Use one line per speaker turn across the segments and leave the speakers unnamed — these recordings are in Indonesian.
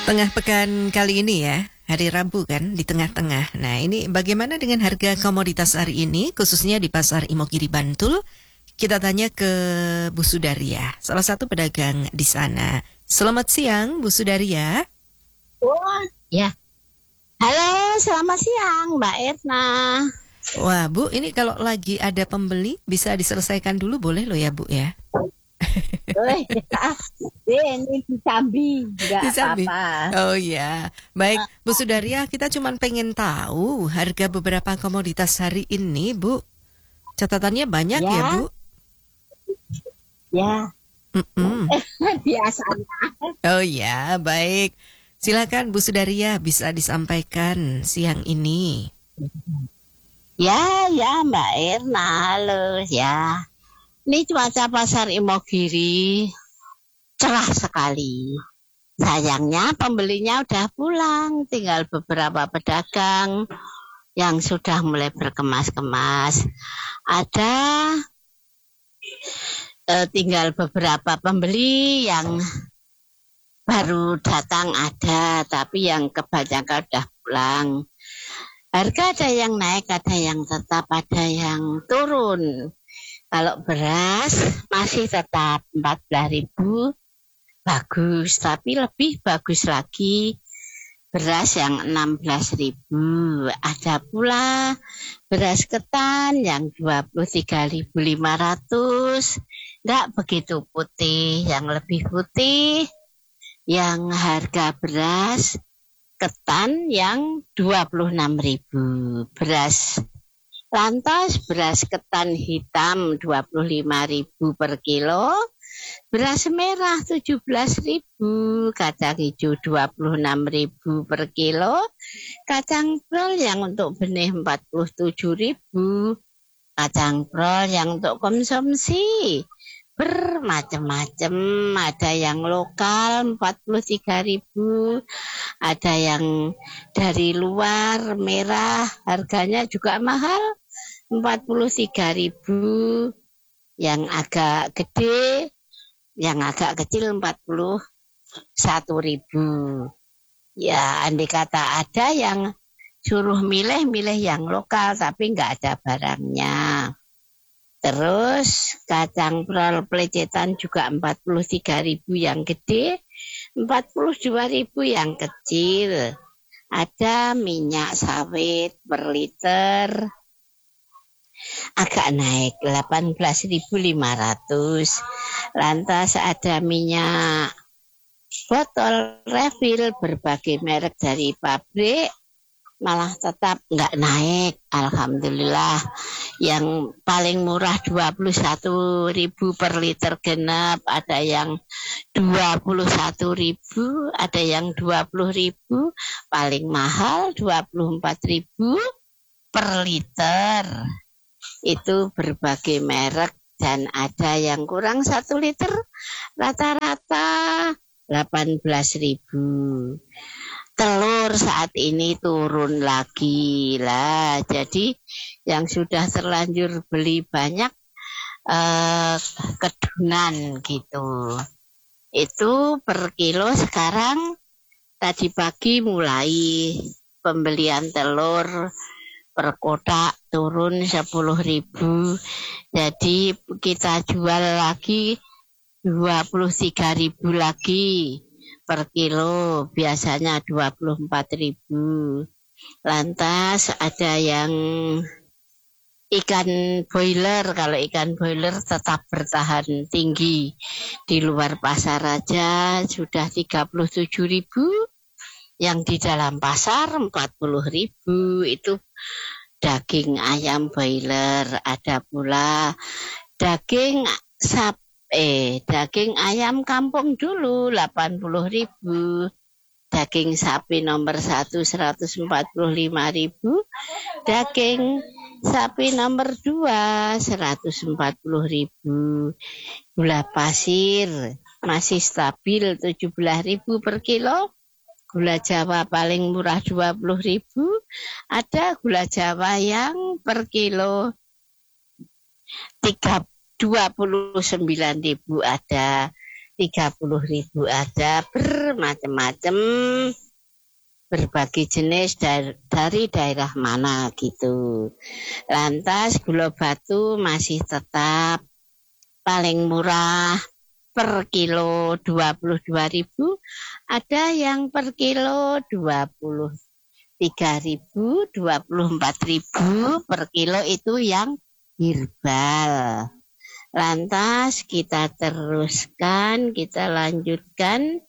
Tengah pekan kali ini ya, hari Rabu kan, di tengah-tengah. Nah, ini bagaimana dengan harga komoditas hari ini, khususnya di Pasar Imogiri Bantul? Kita tanya ke Bu Sudaria, salah satu pedagang di sana. Selamat siang, Bu Sudaria.
Oh, ya. Halo, selamat siang, Mbak Erna.
Wah, Bu, ini kalau lagi ada pembeli, bisa diselesaikan dulu boleh loh ya, Bu ya?
Ini di Jambi, enggak
Di Jambi.
apa-apa.
Oh ya, baik Bu Sudaria, kita cuma pengen tahu harga beberapa komoditas hari ini, Bu. Catatannya banyak ya, Bu?
Ya,
Mm-mm.
biasanya.
Oh ya, baik. Silakan Bu Sudaria bisa disampaikan siang ini.
Ya, Mbak Erna, halo, ya. Ini cuaca pasar Imogiri cerah sekali. Sayangnya pembelinya udah pulang, tinggal beberapa pedagang yang sudah mulai berkemas-kemas. Ada tinggal beberapa pembeli yang baru datang ada, tapi yang kebanyakan udah pulang. Harga ada yang naik, ada yang tetap, ada yang turun. Kalau beras masih tetap 14.000, bagus, tapi lebih bagus lagi beras yang 16.000. Ada pula beras ketan yang 23.500. Enggak begitu putih, yang lebih putih yang harga beras ketan yang 26.000. Beras lantas beras ketan hitam 25.000 per kilo, beras merah 17.000, kacang hijau 26.000 per kilo, kacang brol yang untuk benih 47.000, kacang brol yang untuk konsumsi bermacam-macam, ada yang lokal 43.000, ada yang dari luar merah, harganya juga mahal 43.000, yang agak gede, yang agak kecil 41.000. Ya, andai kata ada yang suruh milih yang lokal tapi nggak ada barangnya. Terus kacang brol pelecetan juga 43.000 yang gede, 42.000 yang kecil. Ada minyak sawit per liter agak naik 18.500. Lantas ada minyak botol refill berbagai merek dari pabrik malah tetap nggak naik, alhamdulillah. Yang paling murah 21.000 per liter genap, ada yang 21.000, ada yang 20.000, paling mahal 24.000 per liter. Itu berbagai merek dan ada yang kurang 1 liter, rata-rata 18.000. Telur saat ini turun lagi lah, jadi yang sudah terlanjur beli banyak kedunan gitu. Itu per kilo sekarang tadi pagi mulai pembelian telur per kotak turun 10.000, jadi kita jual lagi 23.000 lagi per kilo, biasanya 24.000. Lantas ada yang ikan boiler, kalau ikan boiler tetap bertahan tinggi. Di luar pasar aja sudah 37.000, yang di dalam pasar 40.000. Itu daging ayam boiler. Ada pula daging daging ayam kampung dulu 80.000, daging sapi nomor 1 145.000, daging sapi nomor 2 140.000. Gula pasir masih stabil 17.000 per kilo. Gula Jawa paling murah 20.000. Ada gula Jawa yang per kilo 29.000 ada. 30.000 ada bermacam-macam, berbagai jenis dari daerah mana gitu. Lantas gula batu masih tetap paling murah per kilo 22.000, ada yang per kilo 23.000, 24.000 per kilo itu yang herbal. Lantas kita teruskan, kita lanjutkan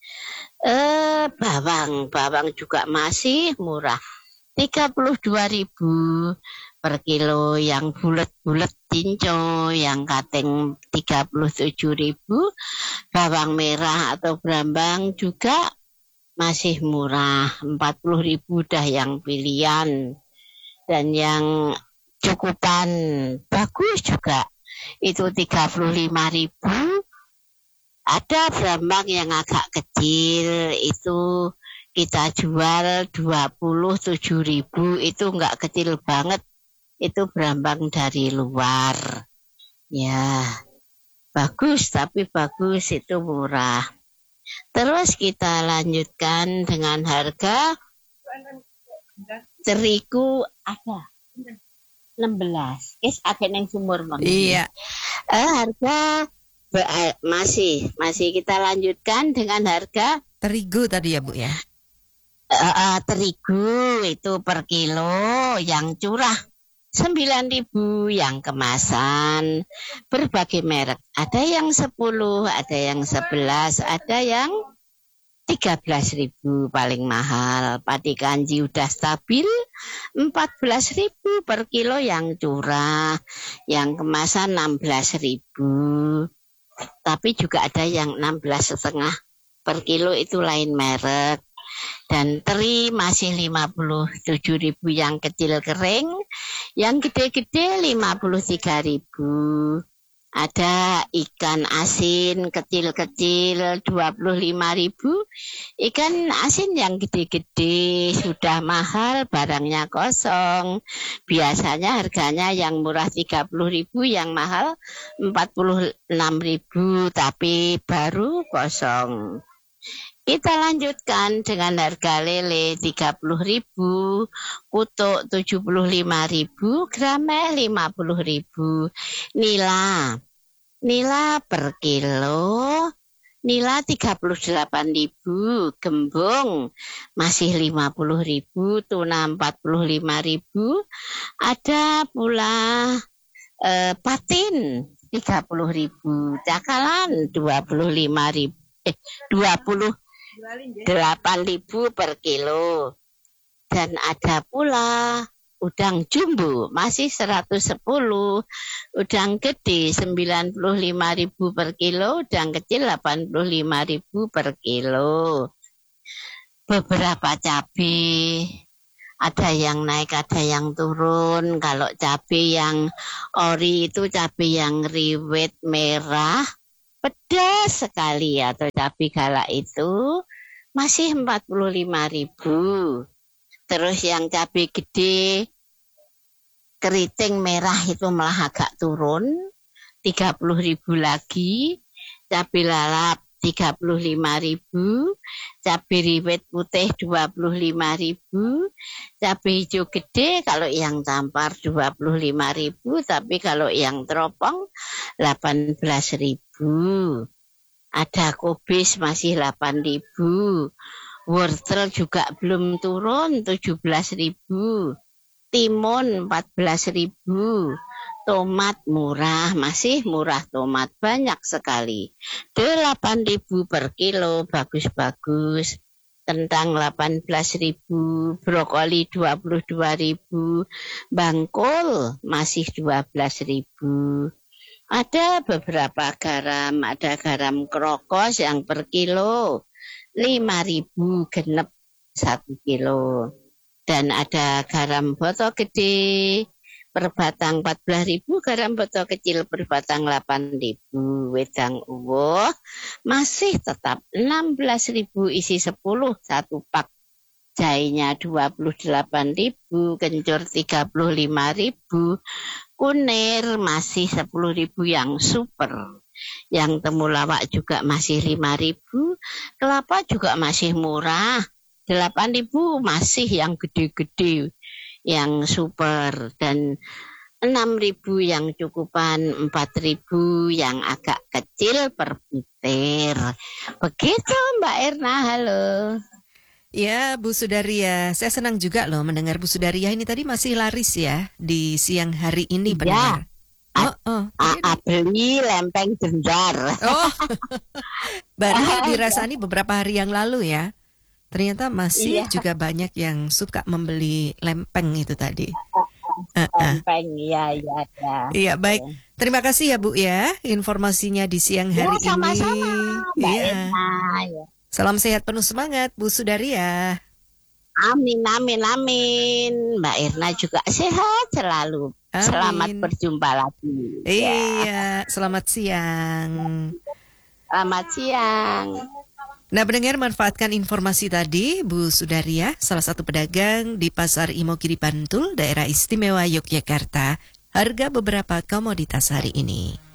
bawang juga masih murah. 32.000 per kilo yang bulat-bulat tinco, yang kating 37.000. Bawang merah atau brambang juga masih murah, 40.000 dah yang pilihan. Dan yang cukupan bagus juga itu 35.000. Ada brambang yang agak kecil, itu kita jual 27.000, itu enggak kecil banget, itu brambang dari luar. Ya, bagus, tapi bagus, itu murah. Terus kita lanjutkan dengan harga terigu ada 16. Agak neng sumur Bang.
Iya.
Harga masih kita lanjutkan dengan harga
Terigu tadi ya Bu ya.
Terigu itu per kilo yang curah 9.000, yang kemasan berbagai merek. Ada yang 10, ada yang 11, ada yang 13.000 paling mahal. Padi kanji udah stabil 14.000 per kilo yang curah, yang kemasan 16.000. Tapi juga ada yang 16,5 per kilo, itu lain merek. Dan teri masih 57.000 yang kecil kering, yang gede-gede 53.000. Ada ikan asin kecil-kecil 25.000. Ikan asin yang gede-gede sudah mahal, barangnya kosong. Biasanya harganya yang murah 30.000, yang mahal 46.000, tapi baru kosong. Kita lanjutkan dengan harga lele 30.000, kutuk 75.000, grameh 50.000. Nila per kilo, nila 38.000, gembung masih 50.000, tuna 45.000. Ada pula patin 30.000, cakalan 28.000 per kilo. Dan ada pula udang jumbo masih 110, udang gede 95.000 per kilo, udang kecil 85.000 per kilo. Beberapa cabai ada yang naik, ada yang turun. Kalau cabai yang ori itu cabai yang riwet merah pedas sekali, atau cabai galak itu masih 45.000. Terus yang cabai gede keriting merah itu malah agak turun 30.000 lagi. Cabai lalap 35.000, cabai riwet putih 25.000, cabai hijau gede kalau yang tampar 25.000, tapi kalau yang teropong 18.000. Ada kubis masih 8.000. Wortel juga belum turun 17.000. Timun 14.000. Tomat murah, masih murah tomat, banyak sekali. 8.000 per kilo, bagus-bagus. Kentang 18.000, brokoli 22.000, bangkol masih 12.000. Ada beberapa garam, ada garam krokos yang per kilo 5.000 genep 1 kilo. Dan ada garam botol gede per batang 14.000, garam botol kecil per batang 8.000. Wedang uwoh masih tetap 16.000 isi 10 satu pak. Jahenya 28.000, kencur 35.000, kunir masih 10.000 yang super. Yang temulawak juga masih 5.000, kelapa juga masih murah. 8.000 masih yang gede-gede, yang super, dan 6.000 yang cukupan, 4.000 yang agak kecil per butir. Begitu Mbak Erna, halo.
Ya, Bu Sudaria, saya senang juga loh mendengar Bu Sudaria ini tadi masih laris ya di siang hari ini pendengar.
Beli lempeng jendar.
Oh, baru dirasani beberapa hari yang lalu ya. Ternyata masih juga banyak yang suka membeli lempeng itu tadi.
Lempeng, ya.
Iya, baik. Terima kasih ya Bu ya, informasinya di siang hari ini.
Sama-sama, Mbak Erna.
Salam sehat penuh semangat, Bu Sudaria.
Amin. Mbak Erna juga sehat selalu.
Amin.
Selamat berjumpa lagi.
Iya, selamat siang.
Selamat siang.
Nah, pendengar, manfaatkan informasi tadi, Bu Sudaria, salah satu pedagang di Pasar Imogiri Bantul, Daerah Istimewa Yogyakarta, harga beberapa komoditas hari ini.